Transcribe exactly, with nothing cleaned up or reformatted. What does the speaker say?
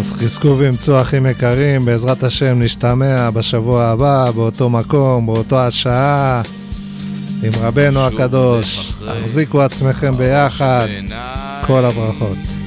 אז חזקו וימצאו אחים יקרים, בעזרת השם נשתמע בשבוע הבא, באותו מקום, באותו השעה, עם רבנו הקדוש. החזיקו עצמכם ביחד, כל הברכות.